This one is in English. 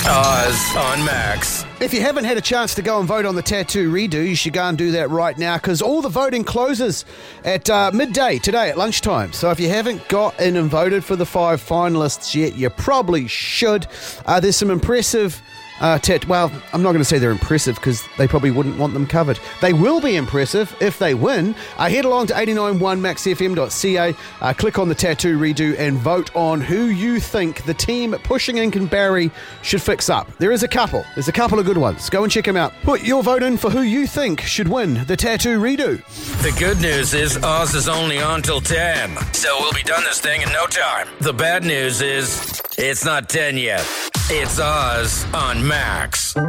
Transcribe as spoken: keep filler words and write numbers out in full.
Oz on Max. If you haven't had a chance to go and vote on the tattoo redo, you should go and do that right now, because all the voting closes at uh, midday today at lunchtime. So if you haven't got in and voted for the five finalists yet, you probably should. Uh, there's some impressive uh, tat- well, I'm not going to say they're impressive because they probably wouldn't want them covered. They will be impressive if they win. Uh, head along to eight nine one max f m dot c a, uh, click on the tattoo redo and vote on who you think the team pushing Incan Barry should fix up. There is a couple. There's a couple of good ones. Go and check them out. Put your vote in for who you think should win the tattoo redo. The good news is Oz is only on till ten, so we'll be done this thing in no time. The bad news is it's not ten yet. It's Oz on Max.